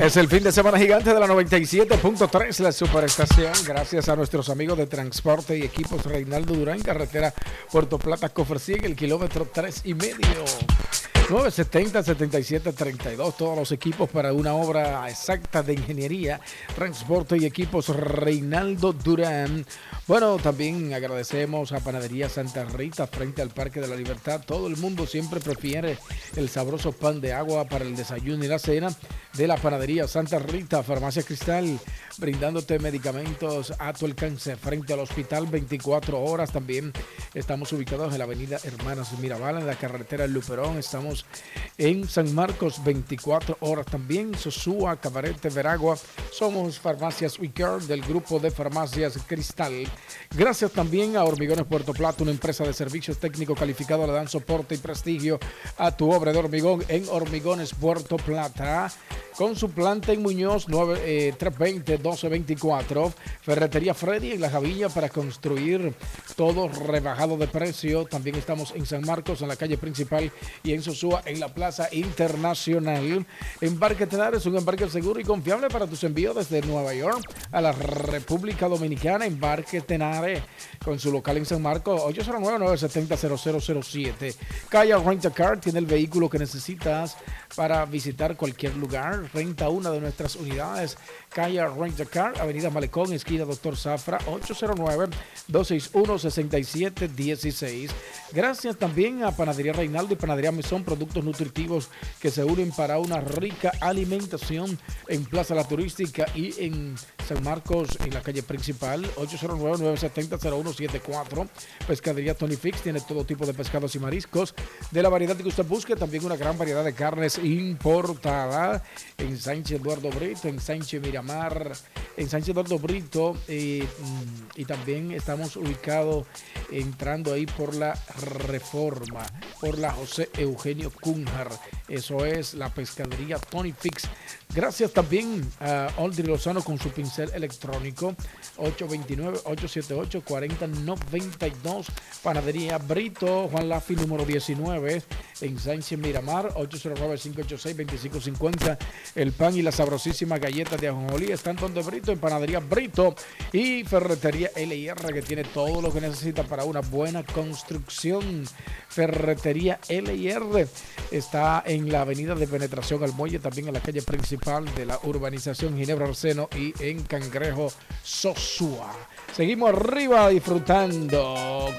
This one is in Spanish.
Es el fin de semana gigante de la 97.3, la superestación. Gracias a nuestros amigos de Transporte y Equipos Reinaldo Durán, carretera Puerto Plata, Cofresí, en el kilómetro 3,5. 970-7732, todos los equipos para una obra exacta de ingeniería, transporte y equipos Reinaldo Durán. Bueno, también agradecemos a Panadería Santa Rita frente al Parque de la Libertad. Todo el mundo siempre prefiere el sabroso pan de agua para el desayuno y la cena de la Panadería Santa Rita. Farmacia Cristal, brindándote medicamentos a tu alcance frente al hospital 24 horas. También estamos ubicados en la avenida Hermanas Mirabal, en la carretera El Luperón. Estamos en San Marcos 24 horas también. Sosúa, Cabarete, Veragua. Somos Farmacias Wicard del grupo de Farmacias Cristal. Gracias también a Hormigones Puerto Plata, una empresa de servicios técnicos calificados. Le dan soporte y prestigio a tu obra de hormigón en Hormigones Puerto Plata, con su planta en Muñoz 320-1224. Ferretería Freddy en La Javilla, para construir todo rebajado de precio. También estamos en San Marcos, en la calle principal, y en Sosúa, en la Plaza Internacional. Embarque Tenar es un embarque seguro y confiable para tus envíos desde Nueva York a la República Dominicana. Embarque Tenare, con su local en San Marcos, 809-970-0007. Calle Rent a Car tiene el vehículo que necesitas para visitar cualquier lugar. Renta una de nuestras unidades. Calle Rent a Car, Avenida Malecón, esquina Doctor Zafra, 809-261-6716. Gracias también a Panadería Reinaldo y Panadería Mesón, productos nutritivos que se unen para una rica alimentación en Plaza La Turística y en San Marcos, en la calle principal, 809-970-0174. Pescadería Tony Fix tiene todo tipo de pescados y mariscos de la variedad que usted busque. También una gran variedad de carnes importada en Sánchez Eduardo Brito, en Sánchez Miramar, en Sánchez Eduardo Brito, y también estamos ubicados entrando ahí por la Reforma, por la José Eugenio Cunjar. Eso es la pescadería Tony Fix. Gracias también a Aldri Lozano con su pincel electrónico, 829-878-4092. Panadería Brito, Juan Lafi número 19, en Sánchez Miramar, 809-586-2550. El pan y la sabrosísima galleta de ajonjolí están donde Brito, en Panadería Brito. Y Ferretería LIR, que tiene todo lo que necesita para una buena construcción. Ferretería LIR está en la avenida de Penetración al Muelle, también en la calle principal de la urbanización Ginebra Arseno y en Cangrejo, Sosúa. Seguimos arriba disfrutando